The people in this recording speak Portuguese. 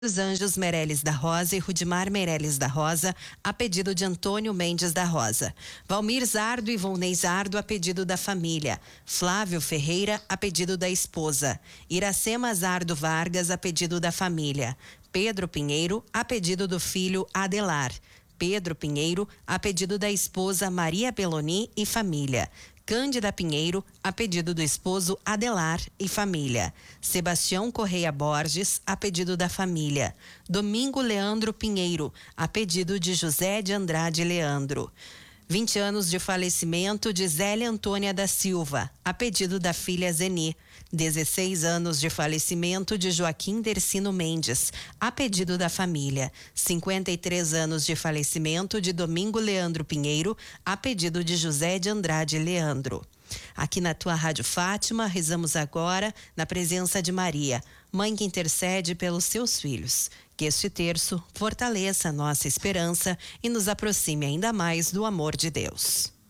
Dos Anjos Meirelles da Rosa e Rudimar Meirelles da Rosa, a pedido de Antônio Mendes da Rosa. Valmir Zardo e Volney Zardo, a pedido da família. Flávio Ferreira, a pedido da esposa. Iracema Zardo Vargas, a pedido da família. Pedro Pinheiro, a pedido do filho Adelar. Pedro Pinheiro, a pedido da esposa Maria Beloni e família. Cândida Pinheiro, a pedido do esposo Adelar e família. Sebastião Correia Borges, a pedido da família. Domingo Leandro Pinheiro, a pedido de José de Andrade Leandro. 20 anos de falecimento de Zélia Antônia da Silva, a pedido da filha Zeni. 16 anos de falecimento de Joaquim Dercino Mendes, a pedido da família. 53 anos de falecimento de Domingo Leandro Pinheiro, a pedido de José de Andrade Leandro. Aqui na tua Rádio Fátima, rezamos agora na presença de Maria, mãe que intercede pelos seus filhos. Que este terço fortaleça a nossa esperança e nos aproxime ainda mais do amor de Deus.